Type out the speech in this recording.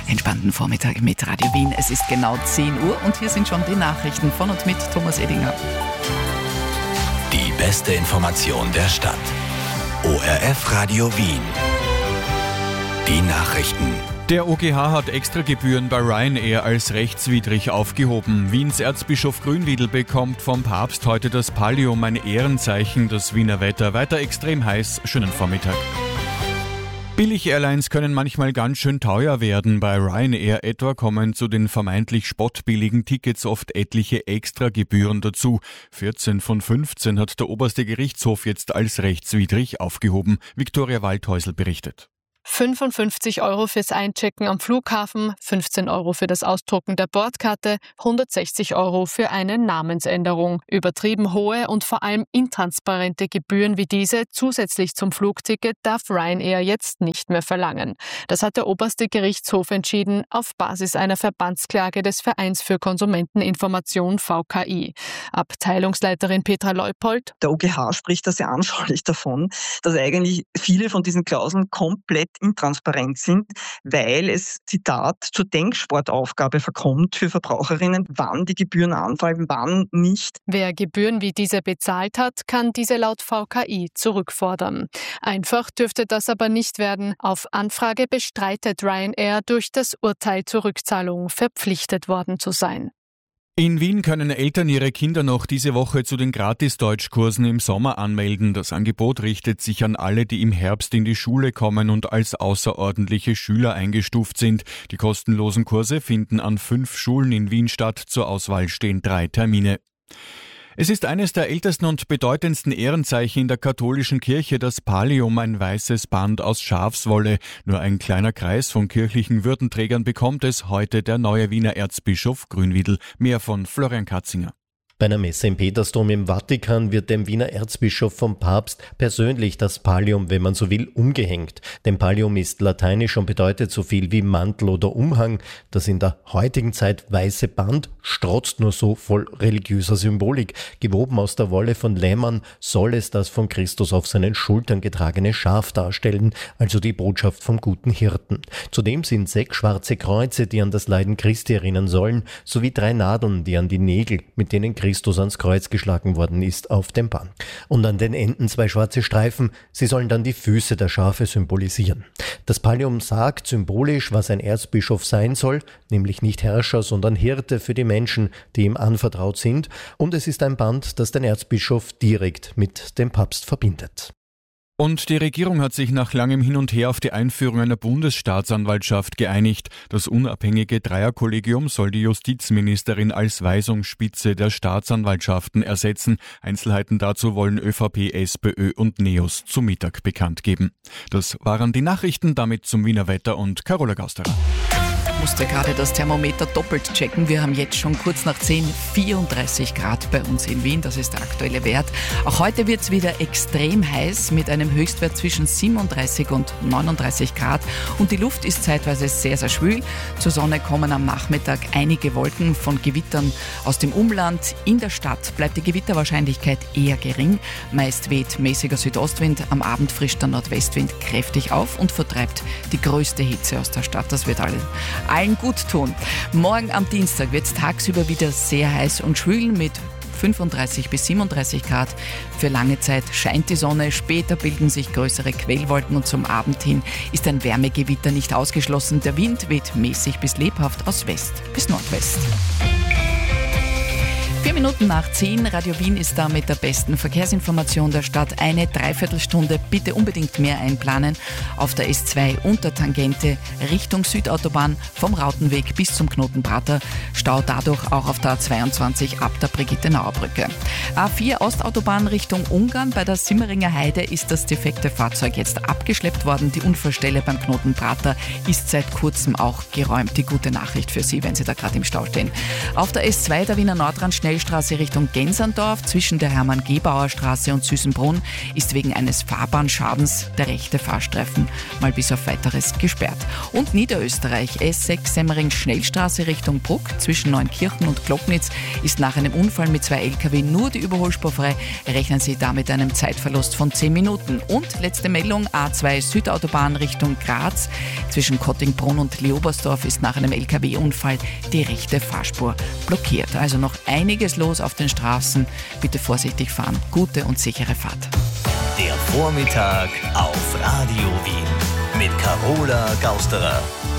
entspannten Vormittag mit Radio Wien. Es ist genau 10 Uhr und hier sind schon die Nachrichten von und mit Thomas Edinger. Die beste Information der Stadt. ORF Radio Wien. Die Nachrichten. Der OGH hat Extragebühren bei Ryanair als rechtswidrig aufgehoben. Wiens Erzbischof Grünwiedel bekommt vom Papst heute das Pallium, ein Ehrenzeichen. Das Wiener Wetter weiter extrem heiß. Schönen Vormittag. Billig-Airlines können manchmal ganz schön teuer werden. Bei Ryanair etwa kommen zu den vermeintlich spottbilligen Tickets oft etliche Extragebühren dazu. 14 von 15 hat der oberste Gerichtshof jetzt als rechtswidrig aufgehoben. Viktoria Waldhäusl berichtet. 55 € fürs Einchecken am Flughafen, 15 € für das Ausdrucken der Bordkarte, 160 € für eine Namensänderung. Übertrieben hohe und vor allem intransparente Gebühren wie diese zusätzlich zum Flugticket darf Ryanair jetzt nicht mehr verlangen. Das hat der oberste Gerichtshof entschieden auf Basis einer Verbandsklage des Vereins für Konsumenteninformation VKI. Abteilungsleiterin Petra Leupold. Der OGH spricht da sehr anschaulich davon, dass eigentlich viele von diesen Klauseln komplett intransparent sind, weil es, Zitat, zur Denksportaufgabe verkommt für Verbraucherinnen, wann die Gebühren anfallen, wann nicht. Wer Gebühren wie diese bezahlt hat, kann diese laut VKI zurückfordern. Einfach dürfte das aber nicht werden. Auf Anfrage bestreitet Ryanair, durch das Urteil zur Rückzahlung verpflichtet worden zu sein. In Wien können Eltern ihre Kinder noch diese Woche zu den Gratis-Deutschkursen im Sommer anmelden. Das Angebot richtet sich an alle, die im Herbst in die Schule kommen und als außerordentliche Schüler eingestuft sind. Die kostenlosen Kurse finden an 5 Schulen in Wien statt. Zur Auswahl stehen 3 Termine. Es ist eines der ältesten und bedeutendsten Ehrenzeichen in der katholischen Kirche, das Pallium, ein weißes Band aus Schafswolle. Nur ein kleiner Kreis von kirchlichen Würdenträgern bekommt es, heute der neue Wiener Erzbischof Grünwiedel. Mehr von Florian Katzinger. Bei einer Messe im Petersdom im Vatikan wird dem Wiener Erzbischof vom Papst persönlich das Pallium, wenn man so will, umgehängt. Denn Pallium ist lateinisch und bedeutet so viel wie Mantel oder Umhang. Das in der heutigen Zeit weiße Band strotzt nur so voll religiöser Symbolik. Gewoben aus der Wolle von Lämmern soll es das von Christus auf seinen Schultern getragene Schaf darstellen, also die Botschaft vom guten Hirten. Zudem sind 6 schwarze Kreuze, die an das Leiden Christi erinnern sollen, sowie 3 Nadeln, die an die Nägel, mit denen Christus ans Kreuz geschlagen worden ist, auf dem Band. Und an den Enden 2 schwarze Streifen, sie sollen dann die Füße der Schafe symbolisieren. Das Pallium sagt symbolisch, was ein Erzbischof sein soll, nämlich nicht Herrscher, sondern Hirte für die Menschen, die ihm anvertraut sind. Und es ist ein Band, das den Erzbischof direkt mit dem Papst verbindet. Und die Regierung hat sich nach langem Hin und Her auf die Einführung einer Bundesstaatsanwaltschaft geeinigt. Das unabhängige Dreierkollegium soll die Justizministerin als Weisungsspitze der Staatsanwaltschaften ersetzen. Einzelheiten dazu wollen ÖVP, SPÖ und NEOS zu Mittag bekannt geben. Das waren die Nachrichten, damit zum Wiener Wetter und Carola Gausterer. Ich musste gerade das Thermometer doppelt checken. Wir haben jetzt schon kurz nach 10 34 Grad bei uns in Wien. Das ist der aktuelle Wert. Auch heute wird es wieder extrem heiß mit einem Höchstwert zwischen 37 und 39 Grad. Und die Luft ist zeitweise sehr, sehr schwül. Zur Sonne kommen am Nachmittag einige Wolken von Gewittern aus dem Umland. In der Stadt bleibt die Gewitterwahrscheinlichkeit eher gering. Meist weht mäßiger Südostwind. Am Abend frischt der Nordwestwind kräftig auf und vertreibt die größte Hitze aus der Stadt. Das wird allen gut tun. Morgen am Dienstag wird es tagsüber wieder sehr heiß und schwül mit 35 bis 37 Grad. Für lange Zeit scheint die Sonne, später bilden sich größere Quellwolken und zum Abend hin ist ein Wärmegewitter nicht ausgeschlossen. Der Wind weht mäßig bis lebhaft aus West bis Nordwest. 4 Minuten nach 10, Radio Wien ist da mit der besten Verkehrsinformation der Stadt. Eine Dreiviertelstunde, bitte unbedingt mehr einplanen. Auf der S2 Untertangente Richtung Südautobahn vom Rautenweg bis zum Knoten Prater. Stau dadurch auch auf der A22 ab der Brigitte-Nauer Brücke. A4 Ostautobahn Richtung Ungarn. Bei der Simmeringer Heide ist das defekte Fahrzeug jetzt abgeschleppt worden. Die Unfallstelle beim Knoten Prater ist seit kurzem auch geräumt. Die gute Nachricht für Sie, wenn Sie da gerade im Stau stehen. Auf der S2 der Wiener Nordrand schnell Schnellstraße Richtung Genserndorf zwischen der Hermann-Gebauer-Straße und Süßenbrunn ist wegen eines Fahrbahnschadens der rechte Fahrstreifen mal bis auf Weiteres gesperrt. Und Niederösterreich, S6 Semmering Schnellstraße Richtung Bruck zwischen Neunkirchen und Glocknitz ist nach einem Unfall mit 2 LKW nur die Überholspur frei. Rechnen Sie da mit einem Zeitverlust von 10 Minuten. Und letzte Meldung, A2 Südautobahn Richtung Graz zwischen Kottingbrunn und Leobersdorf ist nach einem LKW-Unfall die rechte Fahrspur blockiert. Also noch einiges los auf den Straßen. Bitte vorsichtig fahren. Gute und sichere Fahrt. Der Vormittag auf Radio Wien mit Carola Gausterer.